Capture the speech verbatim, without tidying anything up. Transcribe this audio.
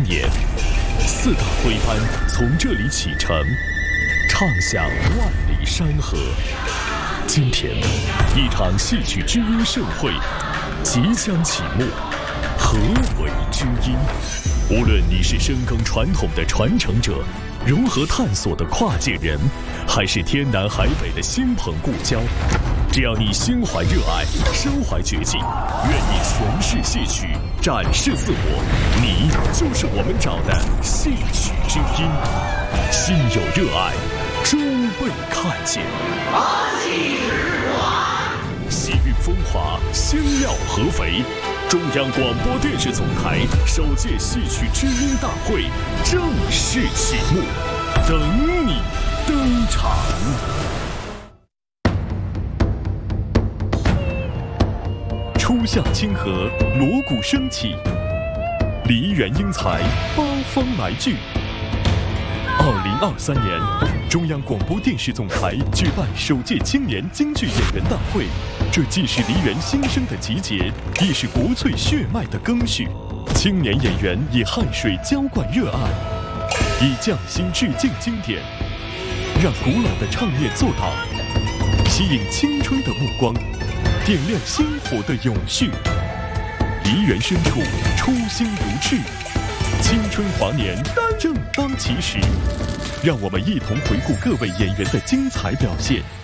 年，四大徽班从这里启程，唱响万里山河。今天，一场戏曲知音盛会即将启幕。何为知音？无论你是深耕传统的传承者，融合探索的跨界人，还是天南海北的新朋故交，只要你心怀热爱，身怀绝技，愿意诠释戏曲，展示自我，你就是我们找的戏曲之音。心有热爱，终被看见。喜运风华，香料合肥。中央广播电视总台首届戏曲知音大会正式启幕，等你登场。初夏清河，锣鼓升起，梨园英才八方来聚。二零二三年，中央广播电视总台举办首届青年京剧演员大会，这既是梨园新生的集结，亦是国粹血脉的更续。青年演员以汗水浇灌热爱，以匠心致敬经典，让古老的唱念做到，吸引青春的目光，点亮星火的永续。梨园深处，初心如赤，青春华年正当其时。让我们一同回顾各位演员的精彩表现。